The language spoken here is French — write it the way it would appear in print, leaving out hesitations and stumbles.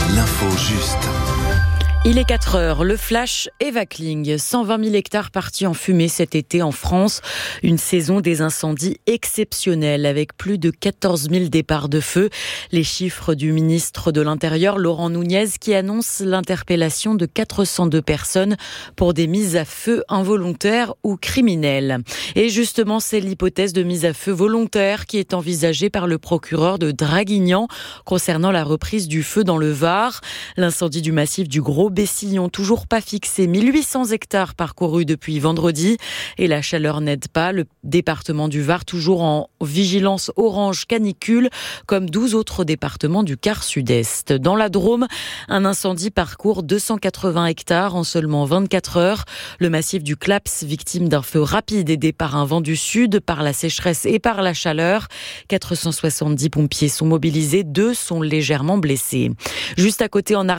L'info juste. Il est 4 heures, le flash Eva Kling. 120 000 hectares partis en fumée cet été en France. Une saison des incendies exceptionnelle avec plus de 14 000 départs de feu. Les chiffres du ministre de l'Intérieur, Laurent Nunez, qui annonce l'interpellation de 402 personnes pour des mises à feu involontaires ou criminelles. Et justement, c'est l'hypothèse de mise à feu volontaire qui est envisagée par le procureur de Draguignan concernant la reprise du feu dans le Var. L'incendie du massif du Gros Bessillon, toujours pas fixé, 1800 hectares parcourus depuis vendredi et la chaleur n'aide pas. Le département du Var toujours en vigilance orange canicule comme 12 autres départements du quart sud-est. Dans la Drôme, un incendie parcourt 280 hectares en seulement 24 heures. Le massif du Claps, victime d'un feu rapide aidé par un vent du sud, par la sécheresse et par la chaleur. 470 pompiers sont mobilisés, 2 sont légèrement blessés. Juste à côté en